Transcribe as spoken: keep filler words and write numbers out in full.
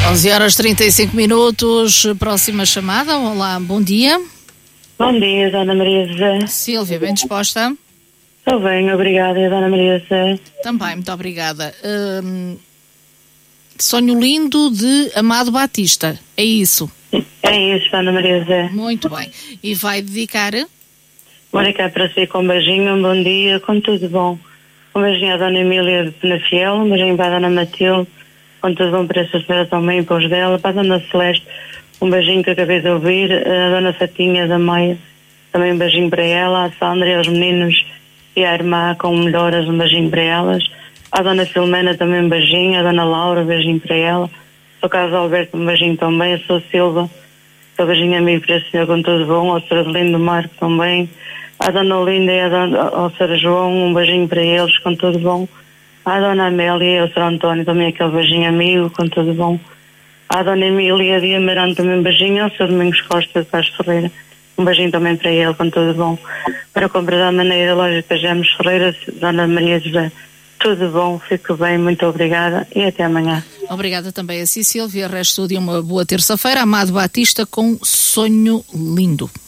onze horas e trinta e cinco minutos, próxima chamada. Olá, bom dia. Bom dia, Dona Maria José. Sílvia, bem disposta? Estou bem, obrigada, e a Dona Maria José? Também, muito obrigada. Hum, sonho lindo de Amado Batista, é isso? É isso, Dona Maria José. Muito bem. E vai dedicar? Vou dedicar para si com um beijinho, um bom dia, com tudo bom. Um beijinho à Dona Emília de Penafiel, um beijinho para a Dona Matilde, com tudo bom para essa senhora também, para os dela, para a Dona Celeste, um beijinho que acabei de ouvir, a Dona Fatinha da Maia, também um beijinho para ela, a Sandra e aos meninos e a irmã com melhoras, um beijinho para elas, a Dona Filomena também um beijinho, a Dona Laura, um beijinho para ela, ao Carlos Alberto um beijinho também, a Sou Silva, um beijinho amigo para a senhora com tudo bom, ao senhor Lindo Marco também, a Dona Olinda e a Dona, ao senhor João, um beijinho para eles, com tudo bom. A Dona Amélia e ao senhor António também aquele beijinho amigo, com tudo bom. A Dona Emília de Amarante também um beijinho, ao senhor Domingos Costa de Paz Ferreira, um beijinho também para ele, com tudo bom. Para comprar da maneira lógica James Ferreira, Dona Maria José, tudo bom, fico bem, muito obrigada e até amanhã. Obrigada também a si, Sílvia, resto de uma boa terça-feira. Amado Batista com Sonho Lindo.